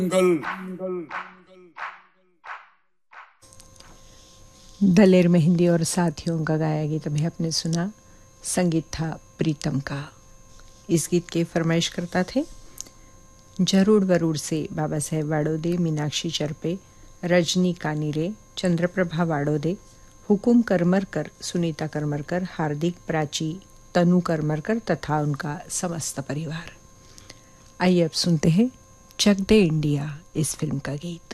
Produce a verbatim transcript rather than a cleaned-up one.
दलेर मेहंदी और साथियों का गाया गीत अभी आपने सुना। संगीत था प्रीतम का। इस गीत के फरमाइश करता थे जरूर वरूर से बाबा साहेब वाड़ोदे, मीनाक्षी चरपे, रजनी कानीरे, चंद्रप्रभा वाड़ोदे, हुकुम करमरकर, सुनीता करमरकर, हार्दिक, प्राची, तनु करमरकर तथा उनका समस्त परिवार। आइए अब सुनते हैं चक दे इंडिया इस फिल्म का गीत।